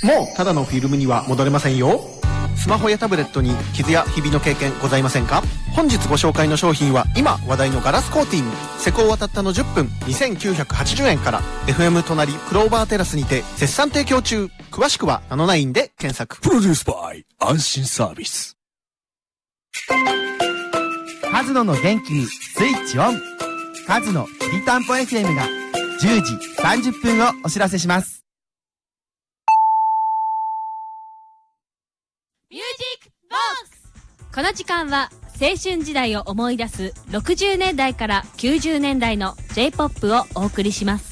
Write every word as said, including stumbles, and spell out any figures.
もうただのフィルムには戻れませんよ。スマホやタブレットに傷やひびの経験ございませんか？本日ご紹介の商品は今話題のガラスコーティング、施工はたったのじゅっぷんにせんきゅうひゃくはちじゅうえんから。 エフエム 隣クローバーテラスにて絶賛提供中。詳しくはナノナインで検索。 プロデュースバイ安心サービス。 カズノの元気にスイッチオン。カズノきりたんぽ エフエム がじゅうじさんじゅっぷんをお知らせします。 ミュージックボックス。この時間は青春時代を思い出すろくじゅうねんだいからきゅうじゅうねんだいの J-ポップ をお送りします。